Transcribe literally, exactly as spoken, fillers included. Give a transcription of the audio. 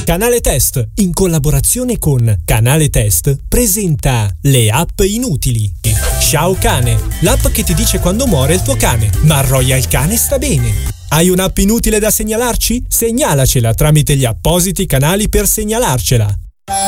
Canale Test, in collaborazione con Canale Test, presenta le app inutili. Ciao Cane, l'app che ti dice quando muore il tuo cane, ma arroia il cane sta bene. Hai un'app inutile da segnalarci? Segnalacela tramite gli appositi canali per segnalarcela.